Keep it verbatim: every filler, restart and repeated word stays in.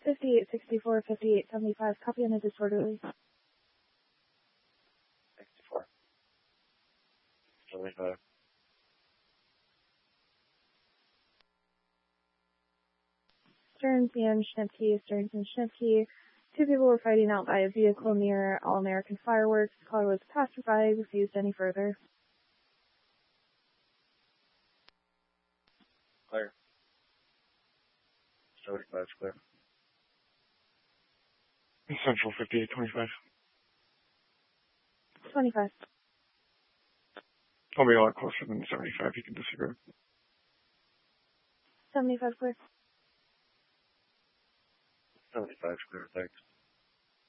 fifty-eight sixty-four, fifty-eight seventy-five, copy on a disorderly. sixty-four. seventy-five. Stearns and Schnepke, Stearns and Schnepke. Two people were fighting out by a vehicle near All American Fireworks. The caller was pacified, refused any further. Clear. seventy-five, clear. Central fifty-eight twenty-five. twenty-five. I'll be a lot closer than seventy-five. You can disagree. seventy-five, clear. seventy-five, clear, thanks.